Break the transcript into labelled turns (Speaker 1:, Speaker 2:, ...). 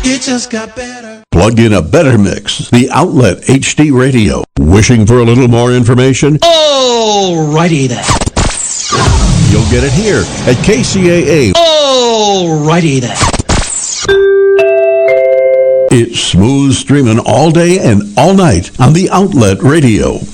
Speaker 1: It just got better.
Speaker 2: Plug in a better mix. The Outlet HD Radio. Wishing for a little more information?
Speaker 1: Alrighty then.
Speaker 2: You'll get it here at KCAA.
Speaker 1: Alrighty then.
Speaker 2: It's smooth streaming all day and all night on the Outlet Radio.